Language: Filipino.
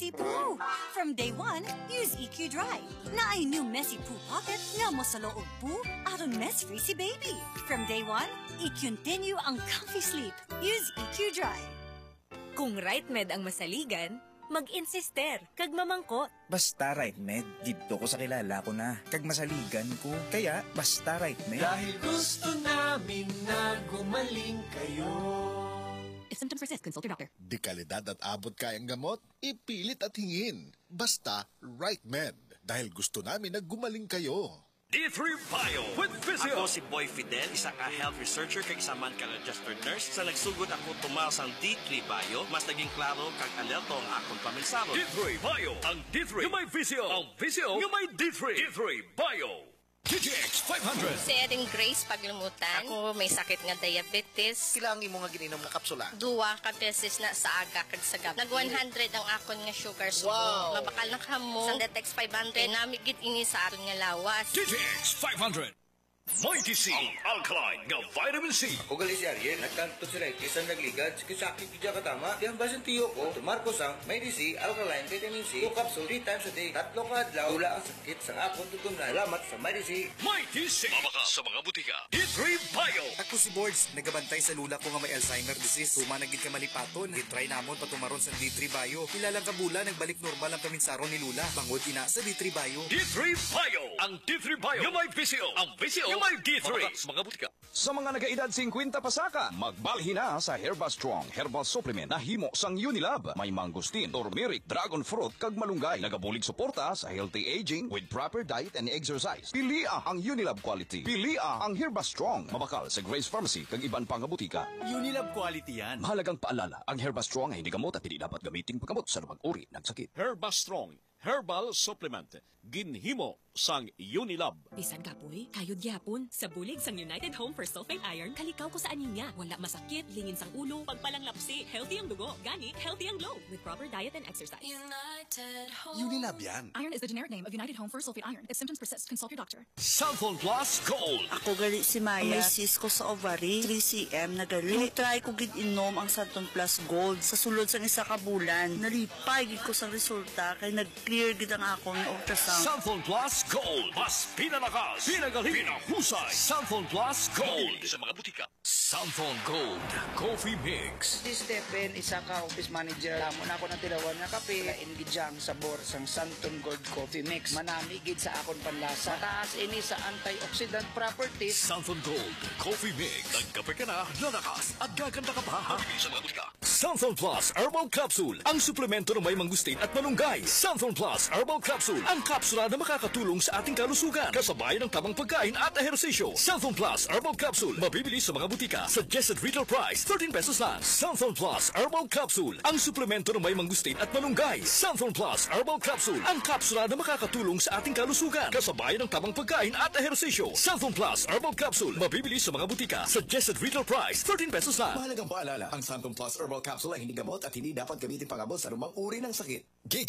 messy poo. From day one, use EQ Dry. Na ay new messy poo pocket nga mo sa loob poo aron mess-free si baby. From day one, i-continue ang comfy sleep. Use EQ Dry. Kung right med ang masaligan, mag-insister, kag mamangkot. Basta right med, dito ko sa kilala ko na. Kag masaligan ko, kaya basta right med. Dahil gusto namin na gumaling kayo. If symptoms persist, consult your doctor. Di kalidad at abot kayang gamot, ipilit at hingin. Basta right med. Dahil gusto namin na gumaling kayo. D3 Bio with Physio. Ako si Boy Fidel, isa ka health researcher kag isa man ka registered nurse. Sa nagsugod ako tumaw sang D3 Bio, mas naging klaro kag alerto ang akong paminsaro. D3 Bio, ang D3 yung may Physio. Ang Physio yung may D3. D3 Bio. TGX 500. Si Eding Grace paglumutan. Ako may sakit nga diabetes. Kailangan mo nga gininom na kapsula. Duwa ka beses na sa aga kag sa gabi. Nag 100 ang akon nga sugar subo. Wow. Mabakal na kamo. Sa Detex 500. Namigit ini sa aron nga lawas. TGX 500. Mighty C, ang alkaline nga vitamin C. Ako gali si Ariel, nagkanto si Reyes ang nagligad, sakit kaya katama. Di ang basan tiyo ko, tumarkos ang Mighty C, alkaline, vitamin C, 2 capsule, 3 times a day, 3 ka adlaw, tula ang sakit sa akong tutong na. Salamat sa Mighty C. Mighty C, mabaka sa mga butika. D3 Bio. Ako si Boards, nagabantay sa lula ko nga may Alzheimer disease. Tumanagid ka malipaton, gitry namon patumaron sa D3 Bio. Kilalang kabula, nagbalik normal ang kaminsaron ni Lula. Bangod ina sa D3 Bio. D3 Bio, ang D3 Bio yung may Physio. Ang Physio yung may D3. Mabaka sa mga butika. Sa mga nagaedad 50 pasaka, magbalhin na sa Herba Strong Herbal Supplement na himo sang Unilab. May mangustin, turmeric, dragon fruit, kag malunggay. Nagabulig suporta sa healthy aging with proper diet and exercise. Pilia ang Unilab quality. Pilia ang Herba Strong. Mabakal sa Grace Pharmacy kag iban pang butika. Unilab quality yan. Mahalagang paalala, ang Herba Strong ay hindi gamot at hindi dapat gamitin paggamot sa lumang uri ng sakit. Herba Strong Herbal Supplement. Ginhimo sang Unilab. Bisan kapoy, kayod gyapon. Sa bulig sang United Home for Sulfate Iron, kalikaw ko sa aninya. Wala masakit, lingin sang ulo, pagpalang lapsi, healthy ang dugo, gani, healthy ang glow. With proper diet and exercise. United Home. Unilab yan. Iron is the generic name of United Home for Sulfate Iron. If symptoms persist, consult your doctor. Southland Plus Gold. Ako gali si Maya. May cyst ko sa ovary, 3cm na gali. Try ko gid inom ang Santon Plus Gold. Sa sulod sang isa ka bulan, nalipay gid ko sa resulta kay nag-clear gid ang akong ultrasound. Southland Plus Gold. Mas pinalakas, pinagaling, pinahusay. Southland Plus Gold. Sa mga butika. Southland Gold Coffee Mix. Si Stephen, isa ka office manager. Lamon ako ng tilawan nga kape. Kaingidyang sabor sang Santon Gold Coffee Mix. Manamigid sa akon panlasa. Taas ini sa antioxidant properties. Southland Gold Coffee Mix. Nagkape ka na, lalakas at gaganda ka pa. Sa mga butika. Southland Plus Herbal Capsule. Ang suplemento na may mangustin at malunggay. Southland Plus Herbal Capsule. Ang kapsula na makakatulong sa ating kalusugan. Kasabay ng tamang pagkain at ehersisyo. Southland Plus Herbal Capsule. Mabibili sa mga butika. Suggested retail price, 13 pesos lang. Southland Plus Herbal Capsule. Ang suplemento na may mangustin at malunggay. Southland Plus Herbal Capsule. Ang kapsula na makakatulong sa ating kalusugan. Kasabay ng tamang pagkain at ehersisyo. Southland Plus Herbal Capsule. Mabibili sa mga butika. Suggested retail price, 13 pesos lang. Mahalagang paalala, ang Santon Plus Herbal Capsule ay hindi gamot at hindi dapat gamitin pangabot sa lumang uri ng sakit.